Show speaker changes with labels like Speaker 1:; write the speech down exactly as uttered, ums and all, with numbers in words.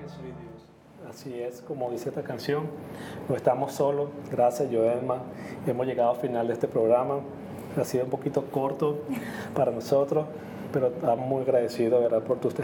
Speaker 1: soy Dios.
Speaker 2: Así es, como dice esta canción, no estamos solos. Gracias, Joelma. Hemos llegado al final de este programa. Ha sido un poquito corto para nosotros, pero estamos muy agradecidos, ¿verdad?, por tu